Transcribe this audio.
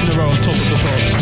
in a row on top of the pod.